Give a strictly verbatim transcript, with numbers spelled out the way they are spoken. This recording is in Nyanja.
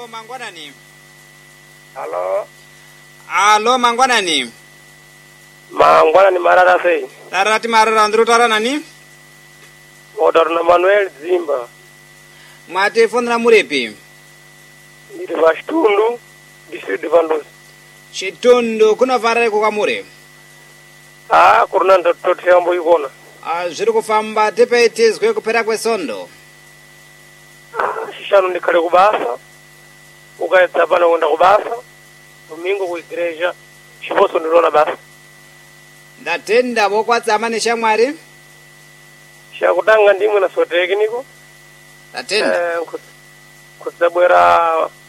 Alo mangwanani. Halo. Alo mangwanani. Mangwanani marara sei. Tarati marara ndru taranani. Odor na Manuel Zimba. Mwate fonra murepi. Ndiri vastundu district vandos. Chitundu kuna varare kukamure. Ah, kuruna ndototi yambo ikona. Ah, zviri kufamba tepeitizwe kupera kwesondo. Ah, shishano ndikale kubasa. Ukaedza pano kwenda kubasa. Domingo ku igreja. Chiposo ndilona basa. Ndatenda vokwadzama neshamwari. Shakutanga ndimwe na sotekiniko. Ndatenda. Eh, kudzabwera